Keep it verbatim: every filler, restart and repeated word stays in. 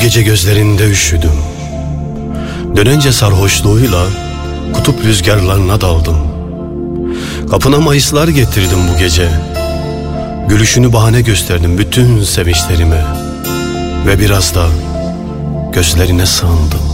gece gözlerinde üşüdüm. Dönünce sarhoşluğuyla kutup rüzgarlarına daldım. Kapına mayıslar getirdim bu gece. Gülüşünü bahane gösterdim bütün sevinçlerime. Ve biraz da gözlerine sığındım.